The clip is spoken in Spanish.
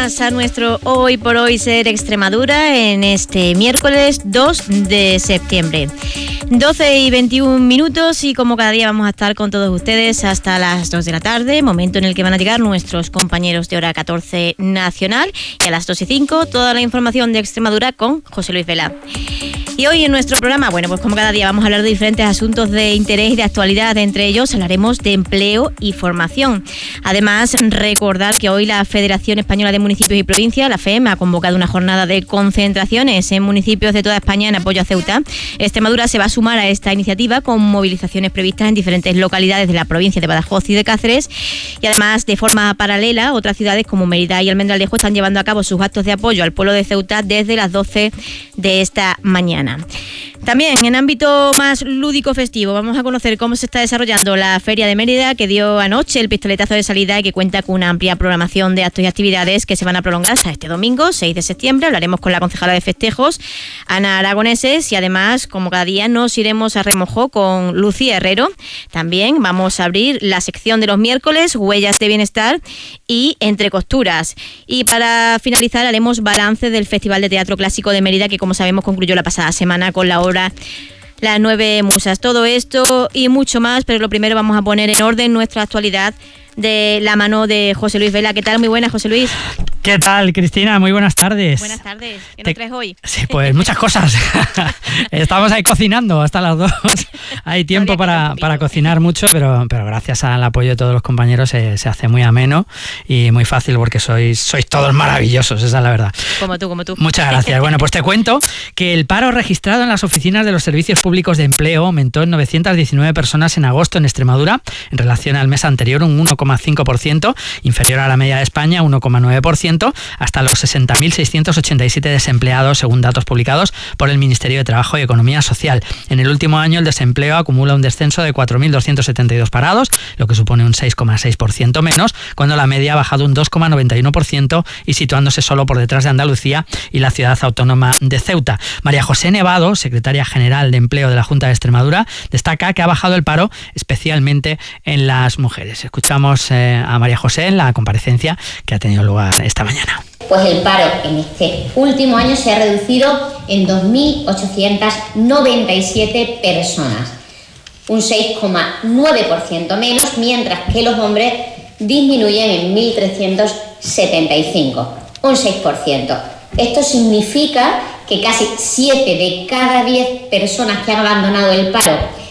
más a nuestro Hoy por Hoy Ser Extremadura en este miércoles 2 de septiembre. 12:21 y como cada día vamos a estar con todos ustedes hasta las 2 de la tarde, momento en el que van a llegar nuestros compañeros de Hora 14 Nacional, y a las 2:05 toda la información de Extremadura con José Luis Vela. Y hoy en nuestro programa, bueno, pues como cada día vamos a hablar de diferentes asuntos de interés y de actualidad. Entre ellos hablaremos de empleo y formación. Además, recordar que hoy la Federación Española de Municipios y Provincias, la FEM, ha convocado una jornada de concentraciones en municipios de toda España en apoyo a Ceuta. Extremadura se va a sumar a esta iniciativa con movilizaciones previstas en diferentes localidades de la provincia de Badajoz y de Cáceres. Y además, de forma paralela, otras ciudades como Mérida y Almendralejo están llevando a cabo sus actos de apoyo al pueblo de Ceuta desde las 12 de esta mañana. También en ámbito más lúdico festivo vamos a conocer cómo se está desarrollando la Feria de Mérida, que dio anoche el pistoletazo de salida y que cuenta con una amplia programación de actos y actividades que se van a prolongar hasta este domingo 6 de septiembre. Hablaremos con la concejala de festejos, Ana Aragoneses, y además, como cada día, nos iremos a remojo con Lucía Herrero. También vamos a abrir la sección de los miércoles, Huellas de Bienestar y Entre Costuras. Y para finalizar haremos balance del Festival de Teatro Clásico de Mérida, que como sabemos concluyó la pasada semana con la obra Las Nueve Musas. Todo esto y mucho más, pero lo primero vamos a poner en orden nuestra actualidad de la mano de José Luis Vela. ¿Qué tal? Muy buenas, José Luis. ¿Qué tal, Cristina? Muy buenas tardes. Buenas tardes. ¿Qué nos traes hoy? Sí, pues muchas cosas. Estamos ahí cocinando hasta las 2. Hay tiempo para cocinar mucho, pero gracias al apoyo de todos los compañeros se hace muy ameno y muy fácil, porque sois todos maravillosos, esa es la verdad. Como tú. Muchas gracias. Bueno, pues te cuento que el paro registrado en las oficinas de los servicios públicos de empleo aumentó en 919 personas en agosto en Extremadura, en relación al mes anterior, un 1,5%, inferior a la media de España, 1,9%, hasta los 60.687 desempleados, según datos publicados por el Ministerio de Trabajo y Economía Social. En el último año el desempleo acumula un descenso de 4.272 parados, lo que supone un 6,6% menos, cuando la media ha bajado un 2,91% y situándose solo por detrás de Andalucía y la ciudad autónoma de Ceuta. María José Nevado, secretaria general de Empleo de la Junta de Extremadura, destaca que ha bajado el paro especialmente en las mujeres. Escuchamos a María José en la comparecencia que ha tenido lugar esta mañana. Pues el paro en este último año se ha reducido en 2.897 personas, un 6,9% menos, mientras que los hombres disminuyen en 1.375, un 6%. Esto significa que casi 7 de cada 10 personas que han abandonado el paro